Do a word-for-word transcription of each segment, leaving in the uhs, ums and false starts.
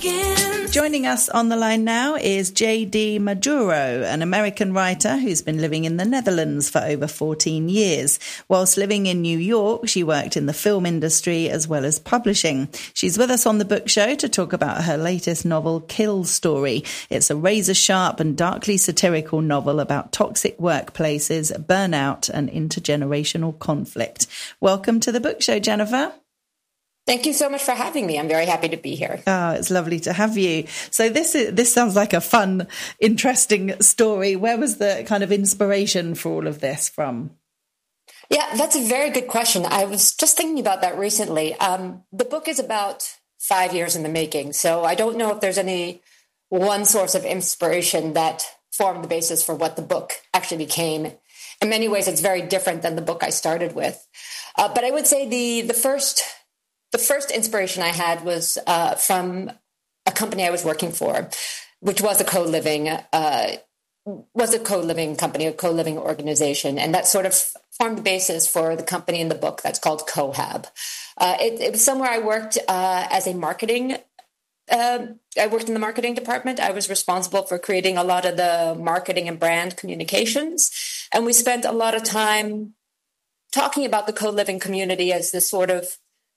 begins. Joining us on the line now is J D Maduro, an American writer who's been living in the Netherlands for over fourteen years. Whilst living in New York, she worked in the film industry as well as publishing. She's with us on the book show to talk about her latest novel, Kill Story. It's a razor-sharp and darkly satirical novel about toxic workplaces, burnout and intergenerational conflict. Welcome to the book show, Jennifer. Thank you so much for having me. I'm very happy to be here. Oh, it's lovely to have you. So this is, this sounds like a fun, interesting story. Where was the kind of inspiration for all of this from? Yeah, that's a very good question. I was just thinking about that recently. Um, the book is about five years in the making, so I don't know if there's any one source of inspiration that formed the basis for what the book actually became. In many ways, it's very different than the book I started with. Uh, but I would say the the first... The first inspiration I had was uh, from a company I was working for, which was a co-living uh, was a co-living company, a co-living organization, and that sort of formed the basis for the company in the book that's called Cohab. Uh, it, it was somewhere I worked uh, as a marketing. Uh, I worked in the marketing department. I was responsible for creating a lot of the marketing and brand communications, and we spent a lot of time talking about the co-living community as this sort of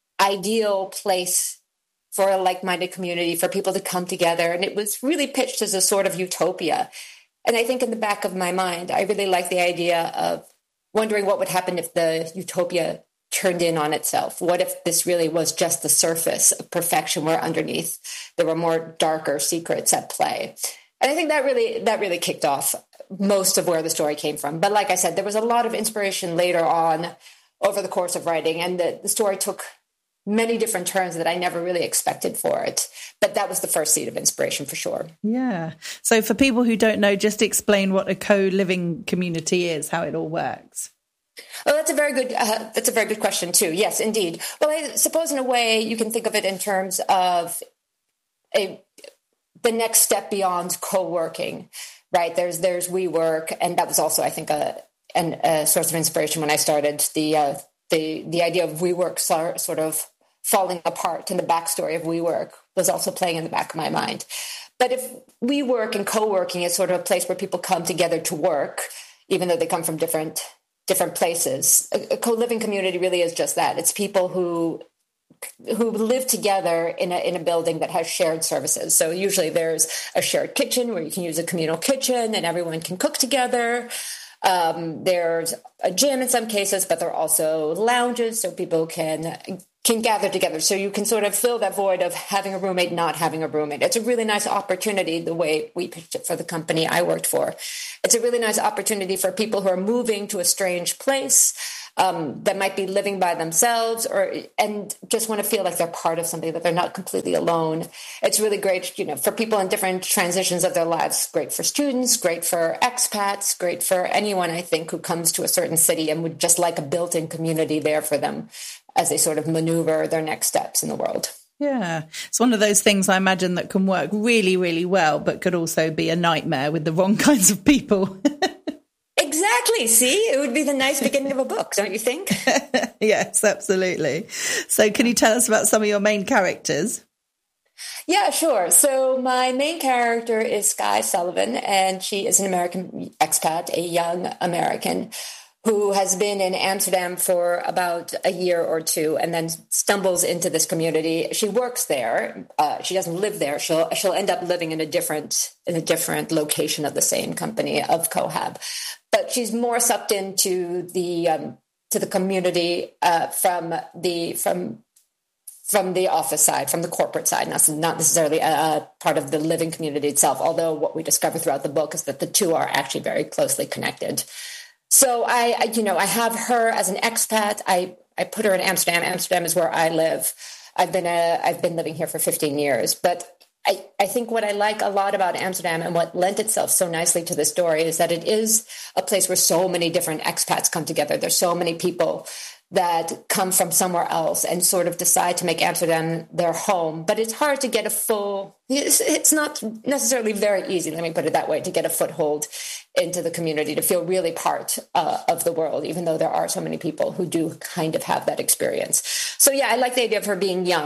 ideal place for a like-minded community, for people to come together. And it was really pitched as a sort of utopia. And I think in the back of my mind, I really like the idea of wondering what would happen if the utopia turned in on itself. What if this really was just the surface of perfection, where underneath there were more darker secrets at play? And I think that really that really kicked off most of where the story came from. But like I said, there was a lot of inspiration later on over the course of writing, and the, the story took many different turns that I never really expected for it. But that was the first seed of inspiration for sure. Yeah. So for people who don't know, just explain what a co-living community is, how it all works. Oh, that's a very good, uh, that's a very good question too. Yes, indeed. Well, I suppose in a way you can think of it in terms of a, the next step beyond co-working, right? There's, there's WeWork. And that was also, I think, a, an, a source of inspiration when I started the, uh, the, the idea of WeWork sort of falling apart, and the backstory of WeWork was also playing in the back of my mind. But if WeWork and co-working is sort of a place where people come together to work, even though they come from different different places, a, a co-living community really is just that. It's people who who live together in a in a building that has shared services. So usually there's a shared kitchen where you can use a communal kitchen and everyone can cook together. Um, there's a gym in some cases, but there are also lounges so people can can gather together. So you can sort of fill that void of having a roommate, not having a roommate. It's a really nice opportunity, the way we pitched it for the company I worked for. It's a really nice opportunity for people who are moving to a strange place, um, that might be living by themselves, or and just want to feel like they're part of something, that they're not completely alone. It's really great, you know, for people in different transitions of their lives. Great for students, great for expats, great for anyone, I think, who comes to a certain city and would just like a built-in community there for them as they sort of maneuver their next steps in the world. Yeah, it's one of those things I imagine that can work really, really well, but could also be a nightmare with the wrong kinds of people. Exactly. See, it would be the nice beginning of a book, don't you think? Yes, absolutely. So can you tell us about some of your main characters? Yeah, sure. So my main character is Sky Sullivan, and she is an American expat, a young American who has been in Amsterdam for about a year or two and then stumbles into this community. She works there. Uh, she doesn't live there. She'll she'll end up living in a different in a different location of the same company of Cohab. But she's more sucked into the um, to the community uh, from the from from the office side, from the corporate side, not, not necessarily a, a part of the living community itself. Although what we discover throughout the book is that the two are actually very closely connected. So I, I, you know, I have her as an expat. I, I put her in Amsterdam. Amsterdam is where I live. I've been a, I've been living here for fifteen years. But I, I think what I like a lot about Amsterdam and what lent itself so nicely to the story is that it is a place where so many different expats come together. There's so many people that come from somewhere else and sort of decide to make Amsterdam their home. But it's hard to get a full, it's, it's not necessarily very easy, let me put it that way, to get a foothold into the community, to feel really part uh, of the world, even though there are so many people who do kind of have that experience. So yeah, I like the idea of her being young,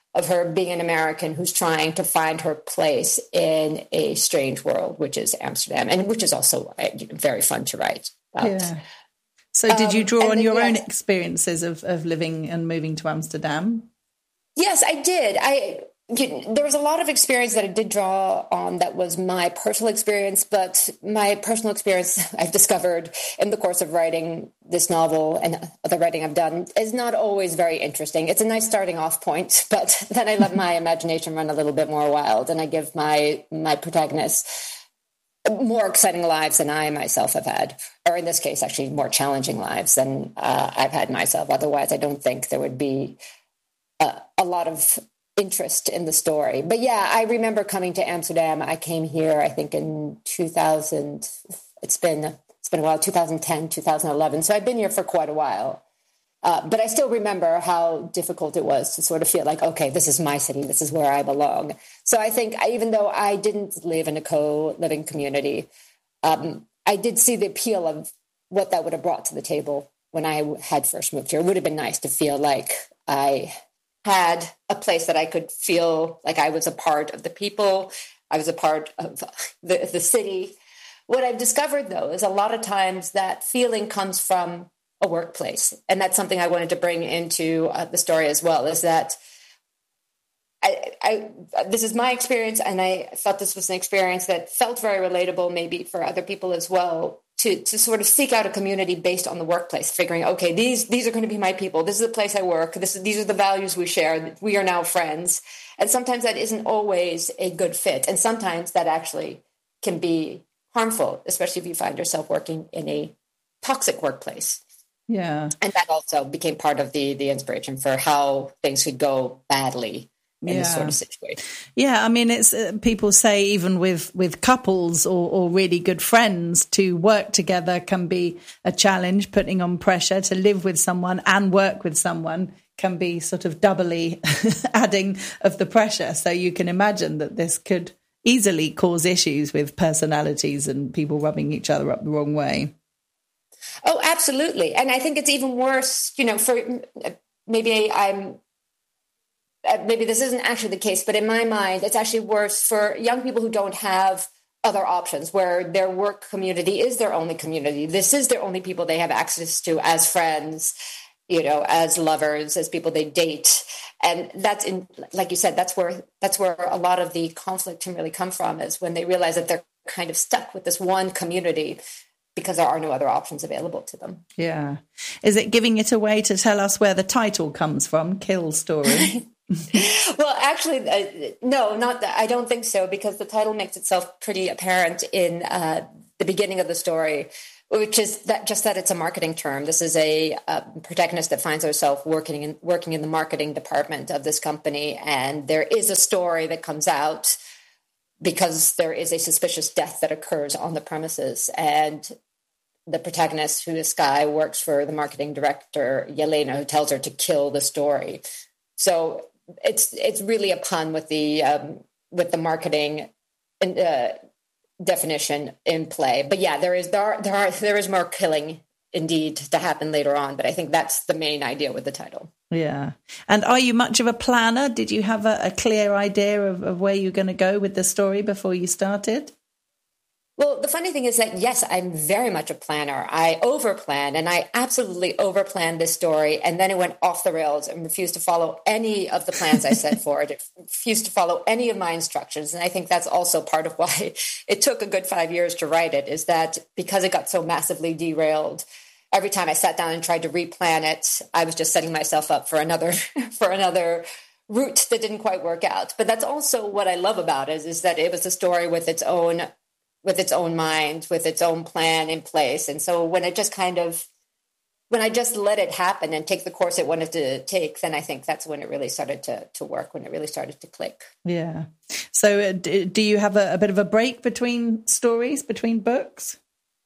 of her being an American who's trying to find her place in a strange world, which is Amsterdam, and which is also very fun to write about. Yeah. So did you draw um, on then, your yes. own experiences of, of living and moving to Amsterdam? Yes, I did. I you, there was a lot of experience that I did draw on that was my personal experience, but my personal experience I've discovered in the course of writing this novel and other writing I've done is not always very interesting. It's a nice starting off point, but then I let my imagination run a little bit more wild, and I give my my protagonists more exciting lives than I myself have had, or in this case, actually more challenging lives than uh, I've had myself. Otherwise, I don't think there would be uh, a lot of interest in the story. But yeah, I remember coming to Amsterdam. I came here, I think in two thousand, it's been, it's been a while, two thousand ten, two thousand eleven. So I've been here for quite a while. Uh, but I still remember how difficult it was to sort of feel like, okay, this is my city. This is where I belong. So I think I, even though I didn't live in a co-living community, um, I did see the appeal of what that would have brought to the table when I had first moved here. It would have been nice to feel like I had a place that I could feel like I was a part of the people. I was a part of the, the city. What I've discovered, though, is a lot of times that feeling comes from a workplace. And that's something I wanted to bring into uh, the story as well, is that I, I, this is my experience, and I felt this was an experience that felt very relatable, maybe for other people as well, to to sort of seek out a community based on the workplace, figuring, okay, these these are going to be my people. This is the place I work. This is, these are the values we share. We are now friends. And sometimes that isn't always a good fit. And sometimes that actually can be harmful, especially if you find yourself working in a toxic workplace. Yeah. And that also became part of the the inspiration for how things could go badly in yeah. this sort of situation. Yeah, I mean, it's uh, people say even with, with couples or, or really good friends, to work together can be a challenge, putting on pressure. To live with someone and work with someone can be sort of doubly adding of the pressure. So you can imagine that this could easily cause issues with personalities and people rubbing each other up the wrong way. Oh, absolutely. And I think it's even worse, you know, for maybe I'm, maybe this isn't actually the case, but in my mind, it's actually worse for young people who don't have other options, where their work community is their only community. This is their only people they have access to as friends, you know, as lovers, as people they date. And that's in, like you said, that's where, that's where a lot of the conflict can really come from, is when they realize that they're kind of stuck with this one community because there are no other options available to them. Yeah. Is it giving it away to tell us where the title comes from, Kill Story? Well, actually, uh, no, not that. I don't think so, because the title makes itself pretty apparent in uh, the beginning of the story, which is that just that it's a marketing term. This is a, a protagonist that finds herself working in, working in the marketing department of this company, and there is a story that comes out because there is a suspicious death that occurs on the premises, and the protagonist, who is Skye, works for the marketing director, Yelena, who tells her to kill the story. So it's it's really a pun with the um, with the marketing uh, definition in play. But yeah, there is there are, there are there is more killing indeed to happen later on. But I think that's the main idea with the title. Yeah. And are you much of a planner? Did you have a, a clear idea of, of where you're going to go with the story before you started? Well, the funny thing is that, yes, I'm very much a planner. I overplan, and I absolutely overplanned this story, and then it went off the rails and refused to follow any of the plans I set for it. It refused to follow any of my instructions, and I think that's also part of why it took a good five years to write it, is that because it got so massively derailed, every time I sat down and tried to replan it, I was just setting myself up for another for another route that didn't quite work out. But that's also what I love about it, is that it was a story with its own with its own mind, with its own plan in place. And so when it just kind of, when I just let it happen and take the course it wanted to take, then I think that's when it really started to to work, when it really started to click. Yeah. So uh, do you have a, a bit of a break between stories, between books?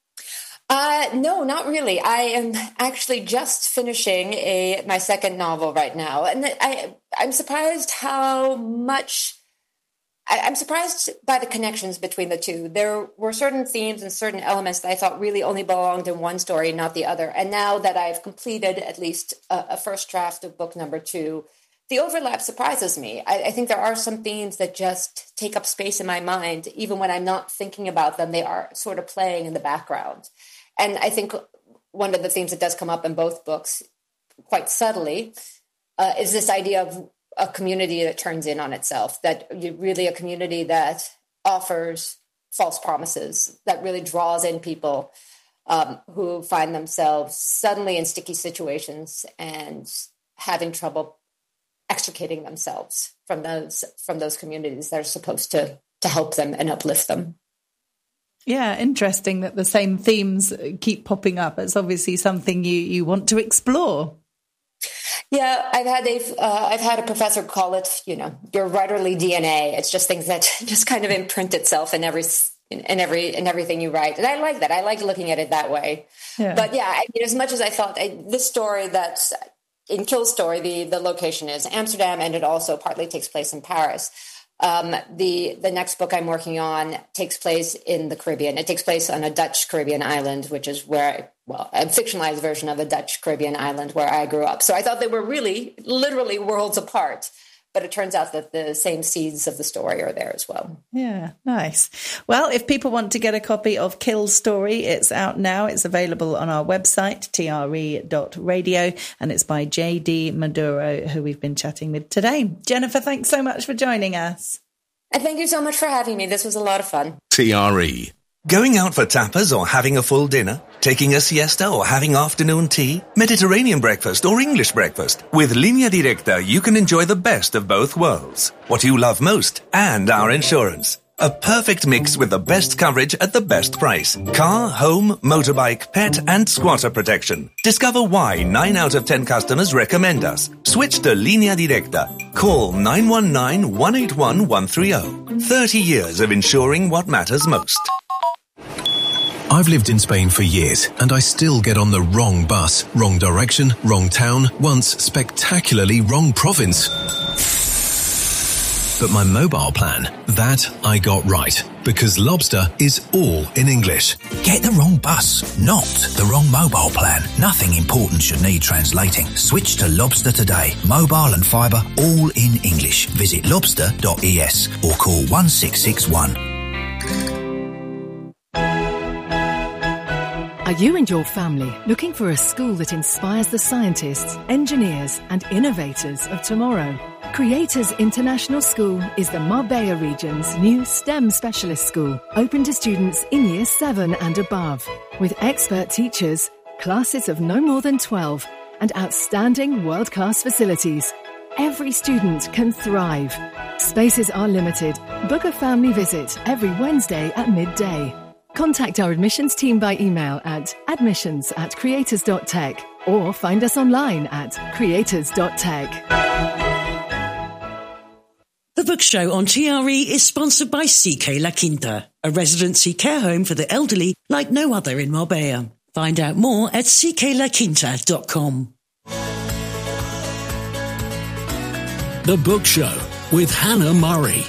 Uh, no, not really. I am actually just finishing a my second novel right now. And I, I'm surprised how much... I'm surprised by the connections between the two. There were certain themes and certain elements that I thought really only belonged in one story, not the other. And now that I've completed at least a, a first draft of book number two, the overlap surprises me. I, I think there are some themes that just take up space in my mind. Even when I'm not thinking about them, they are sort of playing in the background. And I think one of the themes that does come up in both books quite subtly uh, is this idea of a community that turns in on itself, that you're really a community that offers false promises, that really draws in people um, who find themselves suddenly in sticky situations and having trouble extricating themselves from those from those communities that are supposed to to help them and uplift them. Yeah, interesting that the same themes keep popping up. It's obviously something you, you want to explore. Yeah, I've had a uh, I've had a professor call it, you know, your writerly D N A. It's just things that just kind of imprint itself in every in, in every in everything you write, and I like that. I like looking at it that way. Yeah. But yeah, I mean, as much as I thought I, this story that's in Kill's story, the the location is Amsterdam, and it also partly takes place in Paris. Um, the the next book I'm working on takes place in the Caribbean. It takes place on a Dutch Caribbean island, which is where, well, a fictionalized version of a Dutch Caribbean island where I grew up. So I thought they were really, literally worlds apart. But it turns out that the same seeds of the story are there as well. Yeah, nice. Well, if people want to get a copy of Kill's story, it's out now. It's available on our website, T R E dot radio, and it's by J D Maduro, who we've been chatting with today. Jennifer, thanks so much for joining us. And thank you so much for having me. This was a lot of fun. T R E. Going out for tapas or having a full dinner? Taking a siesta or having afternoon tea? Mediterranean breakfast or English breakfast? With Línea Directa, you can enjoy the best of both worlds. What you love most and our insurance. A perfect mix with the best coverage at the best price. Car, home, motorbike, pet and squatter protection. Discover why nine out of ten customers recommend us. Switch to Línea Directa. Call nine one nine, one eight one, one three zero. thirty years of insuring what matters most. I've lived in Spain for years, and I still get on the wrong bus, wrong direction, wrong town, once spectacularly wrong province. But my mobile plan, that I got right, because Lobster is all in English. Get the wrong bus, not the wrong mobile plan. Nothing important should need translating. Switch to Lobster today. Mobile and fibre, all in English. Visit lobster dot e s or call one six six one. Are you and your family looking for a school that inspires the scientists, engineers and innovators of tomorrow? Creators International School is the Marbella region's new STEM specialist school, open to students in year seven and above. With expert teachers, classes of no more than twelve and outstanding world-class facilities, every student can thrive. Spaces are limited. Book a family visit every Wednesday at midday. Contact our admissions team by email at admissions at creators dot tech or find us online at creators dot tech. The Book Show on T R E is sponsored by C K La Quinta, a residency care home for the elderly like no other in Marbella. Find out more at c k la quinta dot com. The Book Show with Hannah Murray.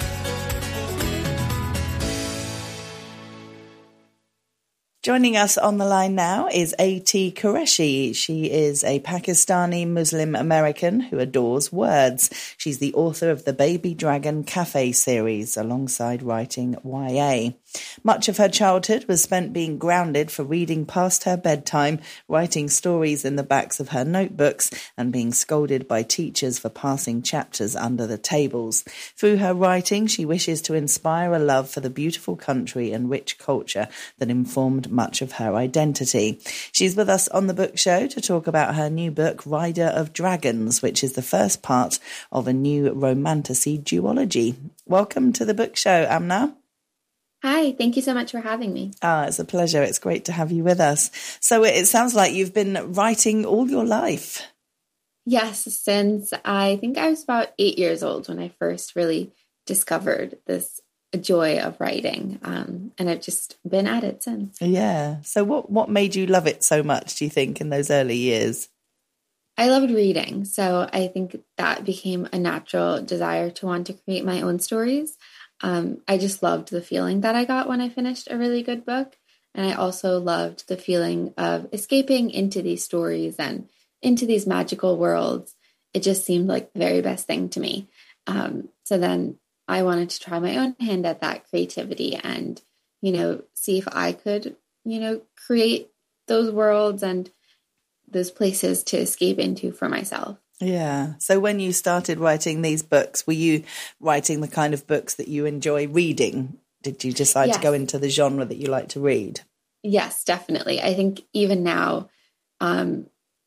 Joining us on the line now is A T Qureshi. She is a Pakistani Muslim American who adores words. She's the author of the Baby Dragon Cafe series alongside writing Y A. Much of her childhood was spent being grounded for reading past her bedtime, writing stories in the backs of her notebooks, and being scolded by teachers for passing chapters under the tables. Through her writing, she wishes to inspire a love for the beautiful country and rich culture that informed much of her identity. She's with us on the Book Show to talk about her new book, Rider of Dragons, which is the first part of a new romantasy duology. Welcome to the Book Show, Amna. Hi, thank you so much for having me. Ah, it's a pleasure. It's great to have you with us. So it sounds like you've been writing all your life. Yes, since I think I was about eight years old when I first really discovered this joy of writing. Um, and I've just been at it since. Yeah. So what, what made you love it so much, do you think, in those early years? I loved reading. So I think that became a natural desire to want to create my own stories. Um, I just loved the feeling that I got when I finished a really good book. And I also loved the feeling of escaping into these stories and into these magical worlds it just seemed like the very best thing to me. Um, so then I wanted to try my own hand at that creativity and, you know, see if I could, you know, create those worlds and those places to escape into for myself. Yeah. So when you started writing these books, were you writing the kind of books that you enjoy reading? Did you decide yes. to go into the genre that you like to read? Yes, definitely. I think even now, um,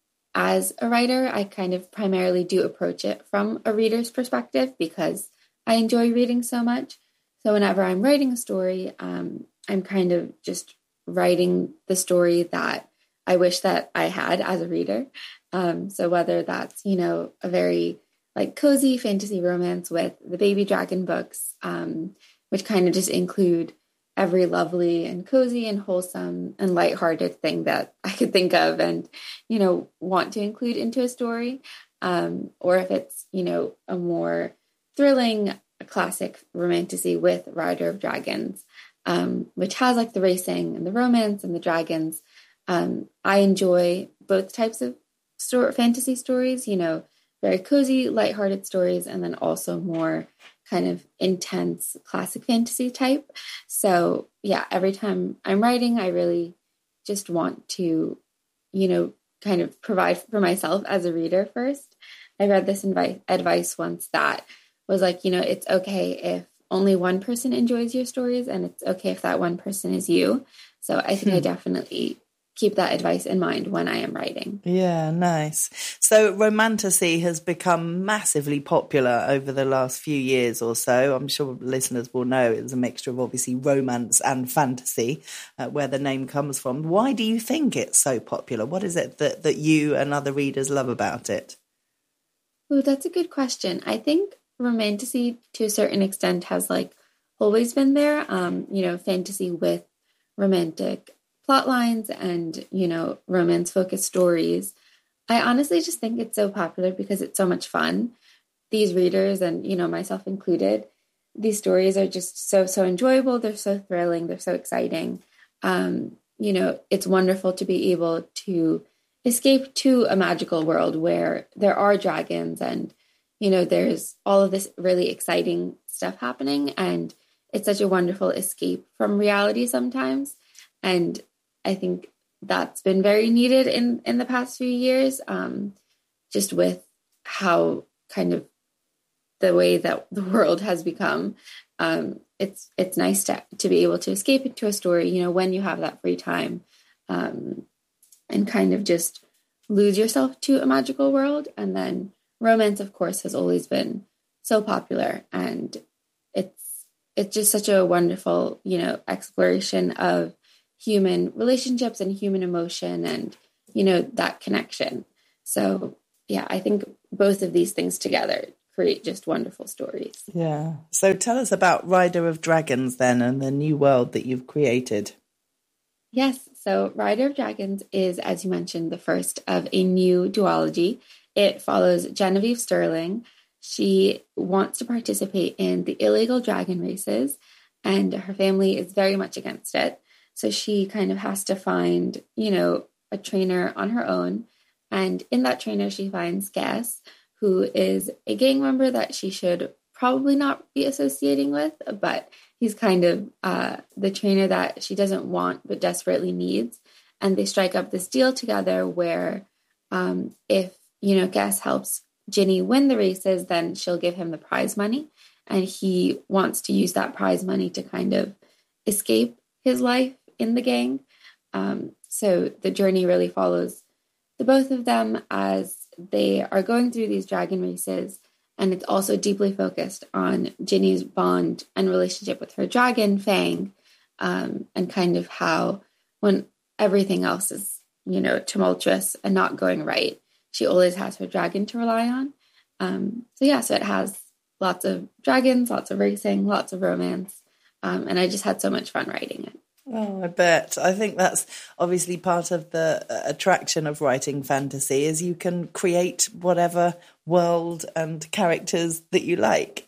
as a writer, I kind of primarily do approach it from a reader's perspective because I enjoy reading so much. So whenever I'm writing a story, um, I'm kind of just writing the story that I wish that I had as a reader. Um, so whether that's, you know, a very like cozy fantasy romance with the Baby Dragon books, um, which kind of just include every lovely and cozy and wholesome and lighthearted thing that I could think of and, you know, want to include into a story. Um, or if it's, you know, a more thrilling, a classic romantasy with Rider of Dragons, um, which has like the racing and the romance and the dragons. Um, I enjoy both types of story, fantasy stories, you know, very cozy, lighthearted stories, and then also more kind of intense classic fantasy type. So yeah, every time I'm writing, I really just want to, you know, kind of provide for myself as a reader first. I read this invi- advice once that was like, you know, it's okay if only one person enjoys your stories and it's okay if that one person is you. So I think hmm. I definitely keep that advice in mind when I am writing. Yeah, nice. So romantasy has become massively popular over the last few years or so. I'm sure listeners will know it was a mixture of obviously romance and fantasy, uh, where the name comes from. Why do you think it's so popular? What is it that, that you and other readers love about it? Oh, that's a good question. I think romantasy to a certain extent has like always been there. Um, you know, fantasy with romantic plot lines and, you know, romance focused stories. I honestly just think it's so popular because it's so much fun. These readers and, you know, myself included, these stories are just so, so enjoyable. They're so thrilling. They're so exciting. Um, you know, it's wonderful to be able to escape to a magical world where there are dragons and, you know, there's all of this really exciting stuff happening. And it's such a wonderful escape from reality sometimes. And I think that's been very needed in, in the past few years, um, just with how kind of the way that the world has become. Um, it's it's nice to, to be able to escape into a story, you know, when you have that free time, um, and kind of just lose yourself to a magical world. And then romance, of course, has always been so popular. And it's it's just such a wonderful, you know, exploration of human relationships and human emotion and, you know, that connection. So, yeah, I think both of these things together create just wonderful stories. Yeah. So tell us about Rider of Dragons then and the new world that you've created. Yes. So Rider of Dragons is, as you mentioned, the first of a new duology. It follows Genevieve Sterling. She wants to participate in the illegal dragon races, and her family is very much against it. So she kind of has to find, you know, a trainer on her own. And in that trainer, she finds Gas, who is a gang member that she should probably not be associating with, but he's kind of uh, the trainer that she doesn't want but desperately needs. And they strike up this deal together where um, if, you know, Gas helps Ginny win the races, then she'll give him the prize money. And he wants to use that prize money to kind of escape his life in the gang. Um, so the journey really follows the both of them as they are going through these dragon races. And it's also deeply focused on Ginny's bond and relationship with her dragon, Fang, um, and kind of how when everything else is, you know, tumultuous and not going right, she always has her dragon to rely on. Um, so yeah, so it has lots of dragons, lots of racing, lots of romance. Um, and I just had so much fun writing it. Oh, I bet. I think that's obviously part of the attraction of writing fantasy is you can create whatever world and characters that you like.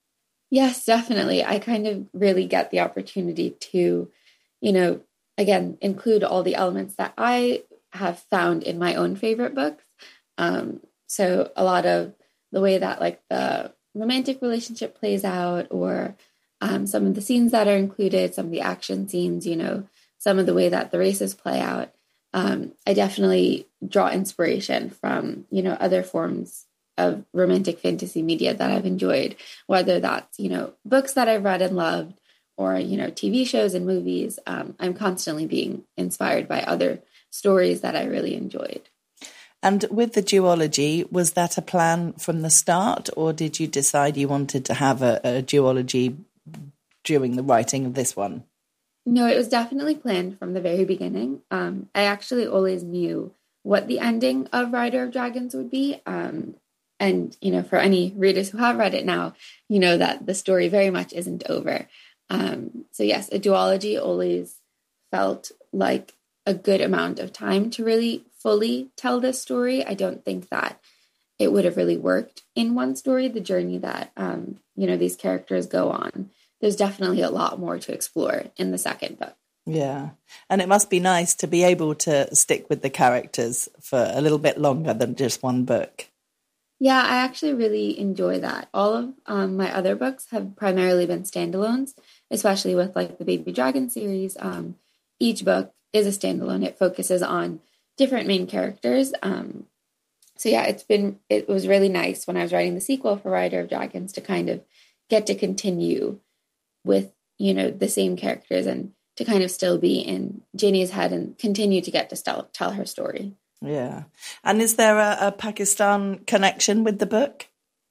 Yes, definitely. I kind of really get the opportunity to, you know, again, include all the elements that I have found in my own favorite books. Um, so a lot of the way that like the romantic relationship plays out, or um, some of the scenes that are included, some of the action scenes, you know, some of the way that the races play out, um, I definitely draw inspiration from, you know, other forms of romantic fantasy media that I've enjoyed, whether that's, you know, books that I've read and loved, or, you know, T V shows and movies. Um, I'm constantly being inspired by other stories that I really enjoyed. And with the duology, was that a plan from the start, or did you decide you wanted to have a, a duology during the writing of this one? No, it was definitely planned from the very beginning. Um, I actually always knew what the ending of Rider of Dragons would be. Um, and, you know, for any readers who have read it now, you know that the story very much isn't over. Um, so yes, a duology always felt like a good amount of time to really fully tell this story. I don't think that it would have really worked in one story, the journey that, um, you know, these characters go on. There's definitely a lot more to explore in the second book. Yeah. And it must be nice to be able to stick with the characters for a little bit longer than just one book. Yeah, I actually really enjoy that. All of um, my other books have primarily been standalones, especially with like the Baby Dragon series. Um, each book is a standalone. It focuses on different main characters. Um, so yeah, it's been, it was really nice when I was writing the sequel for Rider of Dragons to kind of get to continue with, you know, the same characters and to kind of still be in Ginny's head and continue to get to tell, tell her story. Yeah. And is there a, a Pakistan connection with the book?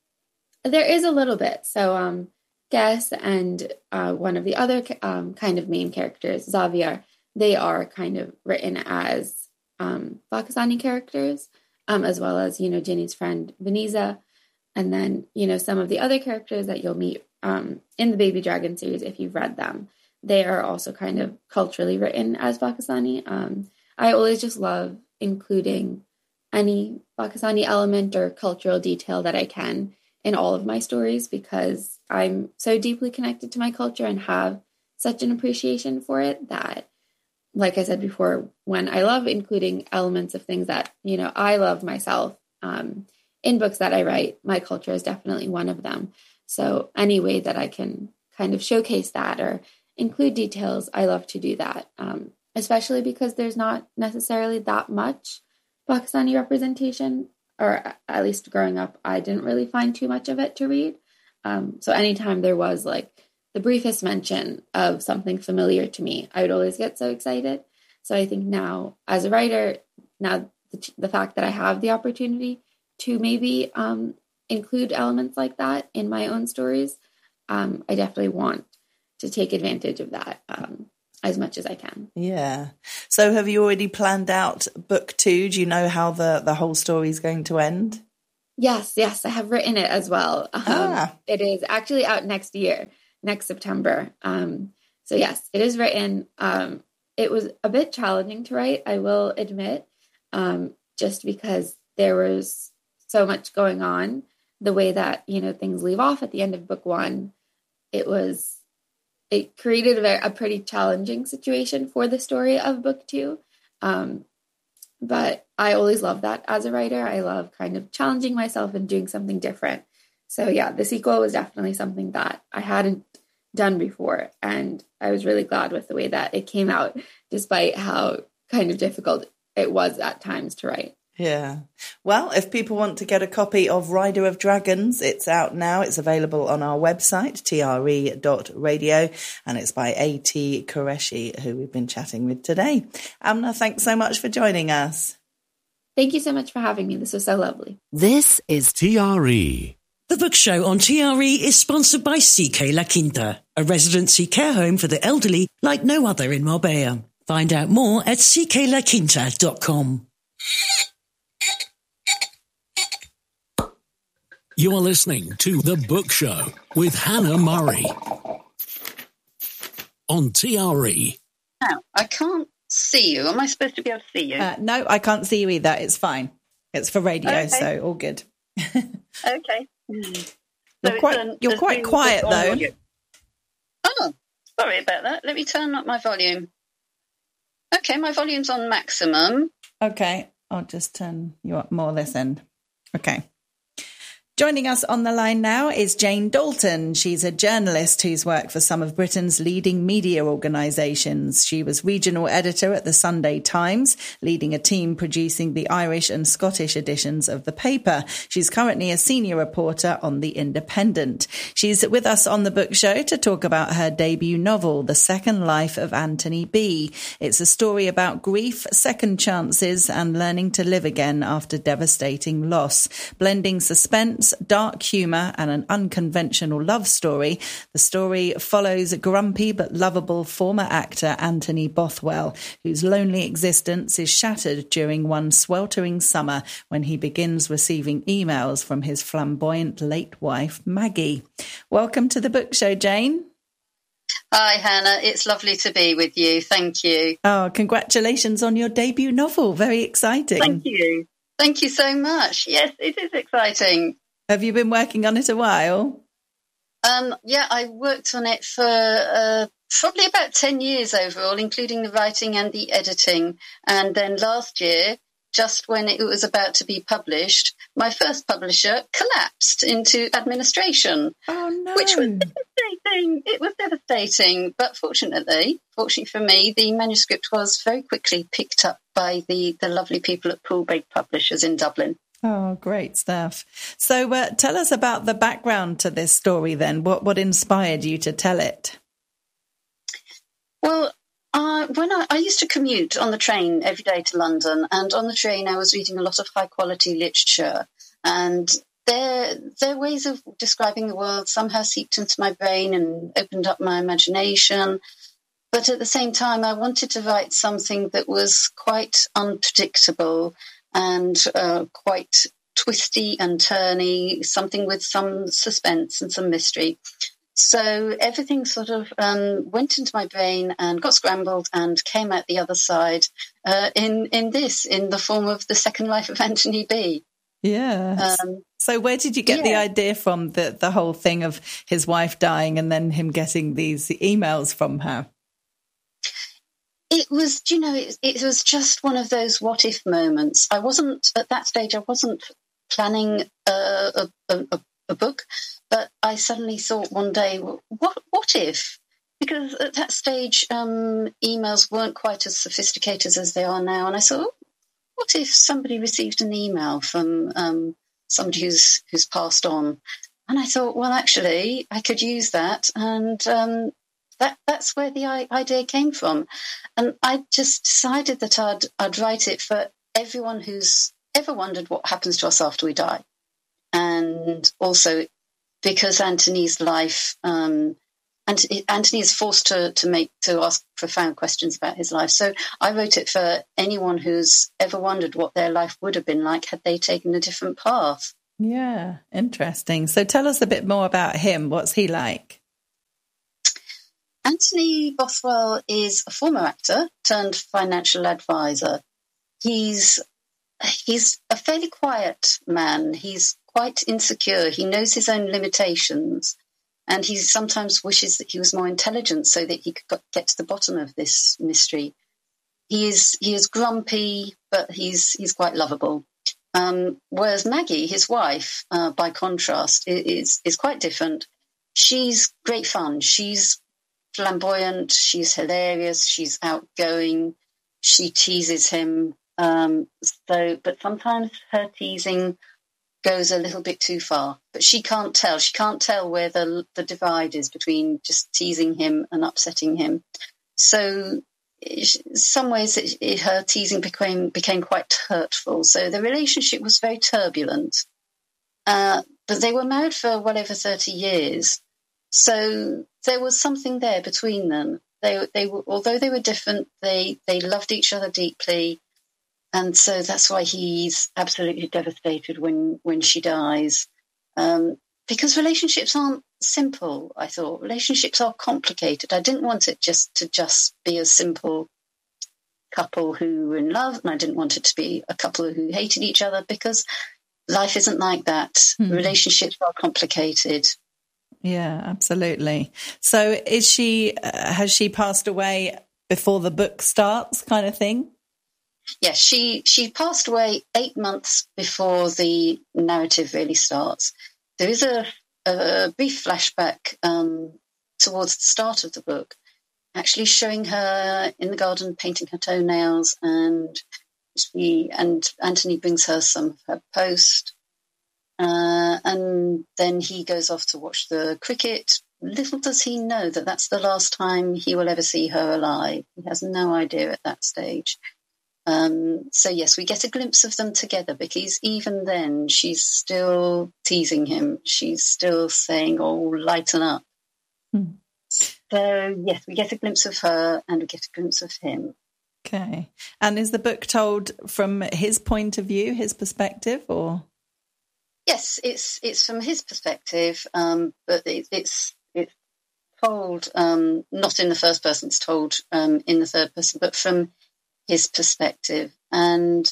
There is a little bit. So um, Guess and uh, one of the other um, kind of main characters, Xavier, they are kind of written as um, Pakistani characters, um, as well as, you know, Ginny's friend, Veniza. And then, you know, some of the other characters that you'll meet um, in the Baby Dragon series, if you've read them, they are also kind of culturally written as Pakistani. Um, I always just love including any Pakistani element or cultural detail that I can in all of my stories, because I'm so deeply connected to my culture and have such an appreciation for it that, like I said before, when I love including elements of things that, you know, I love myself um, in books that I write, my culture is definitely one of them. So any way that I can kind of showcase that or include details, I love to do that. Um, especially because there's not necessarily that much Pakistani representation, or at least growing up, I didn't really find too much of it to read. Um, so anytime there was like the briefest mention of something familiar to me, I would always get so excited. So I think now as a writer, now the, the fact that I have the opportunity to maybe um, include elements like that in my own stories, um, I definitely want to take advantage of that. Um, as much as I can. Yeah. So have you already planned out book two? Do you know how the, the whole story is going to end? Yes, yes. I have written it as well. Um, ah. It is actually out next year, next September. Um, so yes, it is written. Um, it was a bit challenging to write, I will admit, um, just because there was so much going on. The way that, you know, things leave off at the end of book one, it was It created a, very, a pretty challenging situation for the story of book two. Um, but I always love that as a writer. I love kind of challenging myself and doing something different. So yeah, the sequel was definitely something that I hadn't done before. And I was really glad with the way that it came out, despite how kind of difficult it was at times to write. Yeah. Well, if people want to get a copy of Rider of Dragons, it's out now. It's available on our website, T R E dot radio, and it's by A T Qureshi, who we've been chatting with today. Amna, thanks so much for joining us. Thank you so much for having me. This was so lovely. This is T R E. The Book Show on T R E is sponsored by C K La Quinta, a residency care home for the elderly like no other in Marbella. Find out more at c k la quinta dot com. You are listening to The Book Show with Hannah Murray on T R E. Now, I can't see you. Am I supposed to be able to see you? Uh, no, I can't see you either. It's fine. It's for radio, okay. So all good. Okay. Mm. You're so quite, an, you're quite quiet, though. Audio. Oh, sorry about that. Let me turn up my volume. Okay, my volume's on maximum. Okay, I'll just turn you up more this end. Okay. Joining us on the line now is Jane Dalton. She's a journalist who's worked for some of Britain's leading media organisations. She was regional editor at the Sunday Times, leading a team producing the Irish and Scottish editions of the paper. She's currently a senior reporter on The Independent. She's with us on the Book Show to talk about her debut novel, The Second Life of Anthony B. It's a story about grief, second chances, and learning to live again after devastating loss, blending suspense, dark humour and an unconventional love story. The story follows grumpy but lovable former actor Anthony Bothwell, whose lonely existence is shattered during one sweltering summer when he begins receiving emails from his flamboyant late wife Maggie. Welcome to the Book Show, Jane. Hi, Hannah. It's lovely to be with you. Thank you. Oh, congratulations on your debut novel. Very exciting. Thank you. Thank you so much. Yes, it is exciting. Have you been working on it a while? Um, yeah, I worked on it for uh, probably about ten years overall, including the writing and the editing. And then last year, just when it was about to be published, my first publisher collapsed into administration. Oh, no. Which was devastating. It was devastating. But fortunately, fortunately for me, the manuscript was very quickly picked up by the, the lovely people at Poolbeg Publishers in Dublin. Oh, great stuff. So uh, tell us about the background to this story then. What what inspired you to tell it? Well, uh, when I, I used to commute on the train every day to London, and on the train I was reading a lot of high-quality literature, and their, their ways of describing the world somehow seeped into my brain and opened up my imagination. But at the same time, I wanted to write something that was quite unpredictable and uh, quite twisty and turny, something with some suspense and some mystery. So everything sort of um, went into my brain and got scrambled and came out the other side uh, in, in this, in the form of The Second Life of Anthony B. Yeah. Um, so where did you get yeah. the idea from, the, the whole thing of his wife dying and then him getting these emails from her? It was, you know, it, it was just one of those what-if moments. I wasn't, at that stage, I wasn't planning a, a, a, a book, but I suddenly thought one day, well, what what if? Because at that stage, um, emails weren't quite as sophisticated as they are now. And I thought, what if somebody received an email from um, somebody who's who's passed on? And I thought, well, actually, I could use that, and um, that that's where the idea came from. And I just decided that I'd I'd write it for everyone who's ever wondered what happens to us after we die, and also because Anthony's life, um, and Anthony is forced to to make to ask profound questions about his life. So I wrote it for anyone who's ever wondered what their life would have been like had they taken a different path. Yeah, interesting. So tell us a bit more about him. What's he like? Anthony Bothwell is a former actor turned financial advisor. He's he's a fairly quiet man. He's quite insecure. He knows his own limitations, and he sometimes wishes that he was more intelligent so that he could get to the bottom of this mystery. He is he is grumpy, but he's he's quite lovable. Um, whereas Maggie, his wife, uh, by contrast, is is quite different. She's great fun. She's flamboyant. She's hilarious. She's outgoing. She teases him. Um, so, but sometimes her teasing goes a little bit too far. But she can't tell. She can't tell where the the divide is between just teasing him and upsetting him. So, in some ways, it, it, her teasing became became quite hurtful. So the relationship was very turbulent. Uh, but they were married for well over thirty years. So there was something there between them. They they were, although they were different, they they loved each other deeply. And so that's why he's absolutely devastated when, when she dies. Um, because relationships aren't simple, I thought. Relationships are complicated. I didn't want it just to just be a simple couple who were in love, and I didn't want it to be a couple who hated each other, because life isn't like that. Mm. Relationships are complicated. Yeah, absolutely. So is she, uh, has she passed away before the book starts, kind of thing? Yes, she, she passed away eight months before the narrative really starts. There is a, a brief flashback um, towards the start of the book, actually showing her in the garden painting her toenails, and she, and Anthony brings her some of her post, uh, and then he goes off to watch the cricket. Little does he know that that's the last time he will ever see her alive. He has no idea at that stage. Um, so, yes, we get a glimpse of them together, because even then she's still teasing him. She's still saying, oh, lighten up. Hmm. So, yes, we get a glimpse of her and we get a glimpse of him. Okay. And is the book told from his point of view, his perspective, or? Yes, it's it's from his perspective, um, but it, it's it's told um, not in the first person, it's told um, in the third person, but from his perspective. And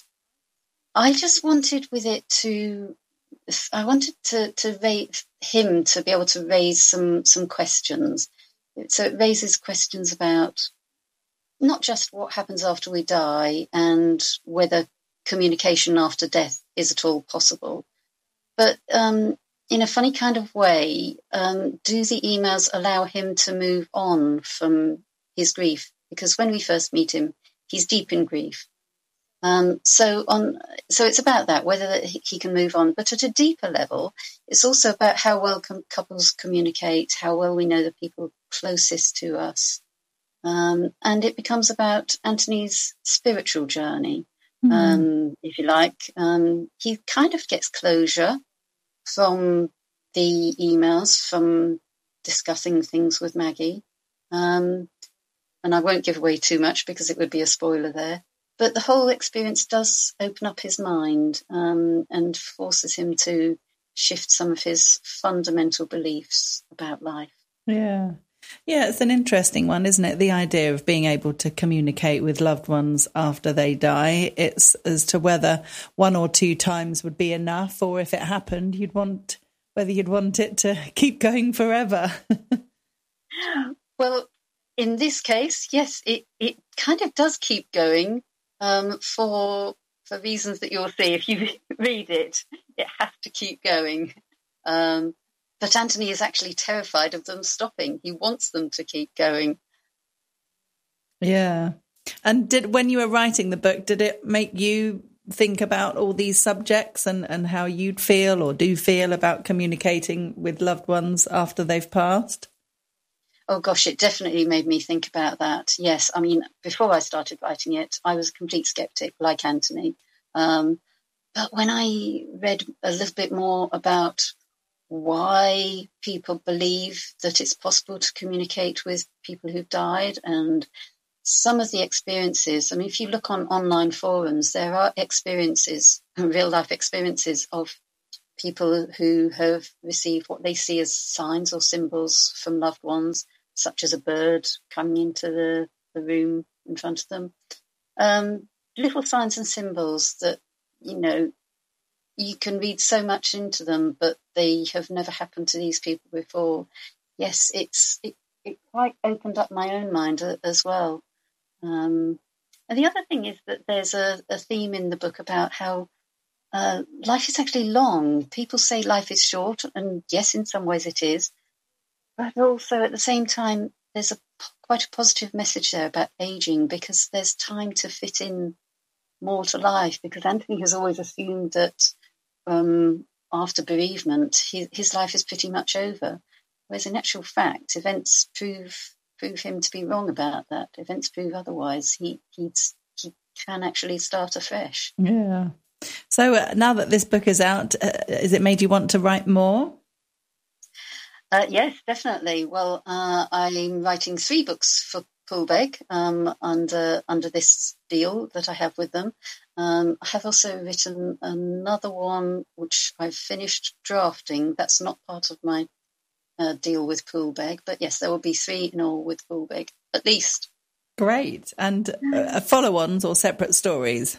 I just wanted with it to, I wanted to, to raise him to be able to raise some, some questions. So it raises questions about not just what happens after we die and whether communication after death is at all possible, but um, in a funny kind of way, um, do the emails allow him to move on from his grief? Because when we first meet him, he's deep in grief. Um, so on, so it's about that, whether he can move on. But at a deeper level, it's also about how well com- couples communicate, how well we know the people closest to us. Um, and it becomes about Anthony's spiritual journey, mm. um, if you like. Um, he kind of gets closure from the emails, from discussing things with Maggie. Um, and I won't give away too much because it would be a spoiler there. But the whole experience does open up his mind um, and forces him to shift some of his fundamental beliefs about life. Yeah. Yeah, it's an interesting one, isn't it? The idea of being able to communicate with loved ones after they die. It's as to whether one or two times would be enough, or if it happened, you'd want whether you'd want it to keep going forever. Well, in this case, yes, it, it kind of does keep going um, for for reasons that you'll see if you read it. It has to keep going. Um, but Anthony is actually terrified of them stopping. He wants them to keep going. Yeah. And did when you were writing the book, did it make you think about all these subjects and, and how you'd feel or do feel about communicating with loved ones after they've passed? Oh, gosh, it definitely made me think about that. Yes, I mean, before I started writing it, I was a complete skeptic, like Anthony. Um, but when I read a little bit more about why people believe that it's possible to communicate with people who've died and some of the experiences, I mean, if you look on online forums, there are experiences, real-life experiences of people who have received what they see as signs or symbols from loved ones, such as a bird coming into the, the room in front of them. Um, little signs and symbols that, you know, you can read so much into them, but they have never happened to these people before. Yes, it's it, it quite opened up my own mind as well. Um, and the other thing is that there's a, a theme in the book about how uh, life is actually long. People say life is short, and yes, in some ways it is. But also at the same time, there's a quite a positive message there about aging, because there's time to fit in more to life, because Anthony has always assumed that um, after bereavement, his, his life is pretty much over. Whereas in actual fact, events prove prove him to be wrong about that. Events prove otherwise. He he's, he can actually start afresh. Yeah. So uh, now that this book is out, uh, has it made you want to write more? Uh, yes, definitely. Well, uh, I'm writing three books for Poolbeg um, under under this deal that I have with them. Um, I have also written another one which I've finished drafting. That's not part of my uh, deal with Poolbeg, but yes, there will be three in all with Poolbeg, at least. Great. And uh, follow-ons or separate stories?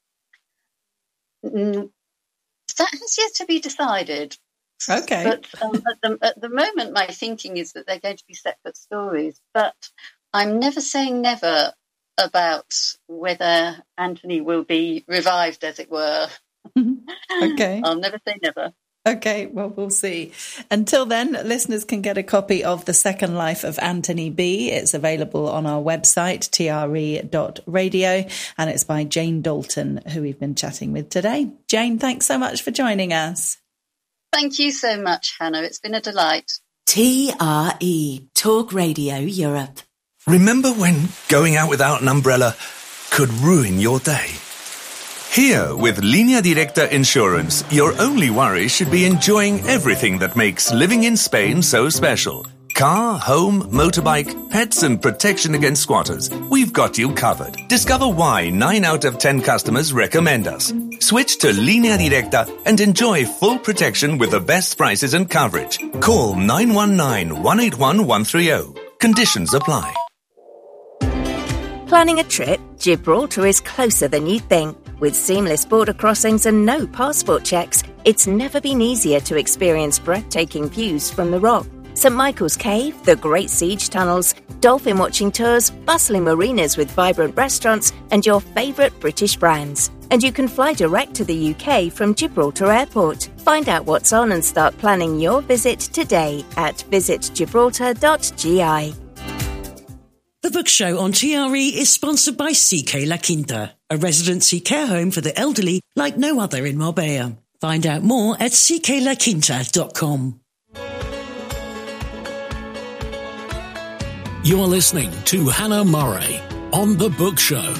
Mm, that has yet to be decided. Okay. But um, at, the, at the moment, my thinking is that they're going to be separate stories. But I'm never saying never about whether Anthony will be revived, as it were. Okay. I'll never say never. Okay, well, we'll see. Until then, listeners can get a copy of The Second Life of Anthony B. It's available on our website, T R E dot radio, and it's by Jane Dalton, who we've been chatting with today. Jane, thanks so much for joining us. Thank you so much, Hannah. It's been a delight. T R E, Talk Radio Europe. Remember when going out without an umbrella could ruin your day? Here, with Línea Directa Insurance, your only worry should be enjoying everything that makes living in Spain so special. Car, home, motorbike, pets and protection against squatters. We've got you covered. Discover why nine out of ten customers recommend us. Switch to Línea Directa and enjoy full protection with the best prices and coverage. Call nine one nine, one eight one, one three zero. Conditions apply. Planning a trip? Gibraltar is closer than you think. With seamless border crossings and no passport checks, it's never been easier to experience breathtaking views from the Rock. Saint Michael's Cave, the Great Siege Tunnels, dolphin watching tours, bustling marinas with vibrant restaurants, and your favourite British brands. And you can fly direct to the U K from Gibraltar Airport. Find out what's on and start planning your visit today at visit gibraltar dot g i. The Book Show on T R E is sponsored by C K La Quinta, a residency care home for the elderly like no other in Marbella. Find out more at c k la quinta dot com. You're listening to Hannah Murray on The Book Show.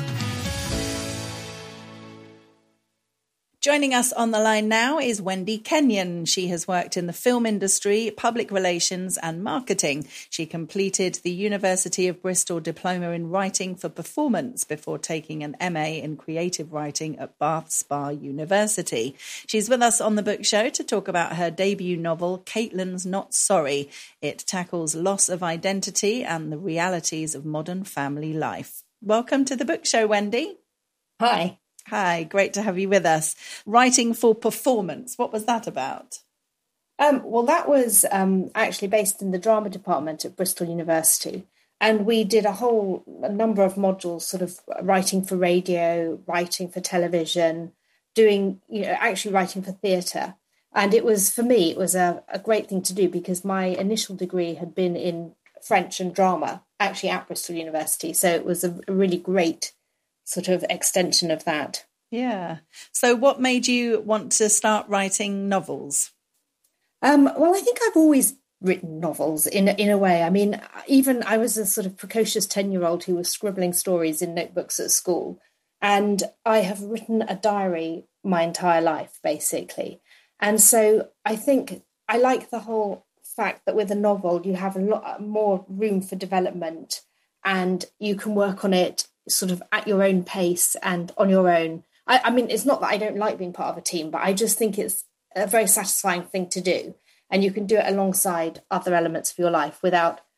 Joining us on the line now is Wendy Kenyon. She has worked in the film industry, public relations and marketing. She completed the University of Bristol Diploma in Writing for Performance before taking an M A in Creative Writing at Bath Spa University. She's with us on the Book Show to talk about her debut novel, Caitlin's Not Sorry. It tackles loss of identity and the realities of modern family life. Welcome to the Book Show, Wendy. Hi. Hi, great to have you with us. Writing for Performance, what was that about? Um, well, that was um, actually based in the drama department at Bristol University. And we did a whole a number of modules, sort of writing for radio, writing for television, doing, you know, actually writing for theatre. And it was, for me, it was a, a great thing to do because my initial degree had been in French and drama, actually at Bristol University. So it was a, a really great sort of extension of that. Yeah. So what made you want to start writing novels? Um, well, I think I've always written novels in, in a way. I mean, even I was a sort of precocious ten-year-old who was scribbling stories in notebooks at school. And I have written a diary my entire life, basically. And so I think I like the whole fact that with a novel, you have a lot more room for development and you can work on it sort of at your own pace and on your own. I, I mean, it's not that I don't like being part of a team, but I just think it's a very satisfying thing to do. And you can do it alongside other elements of your life without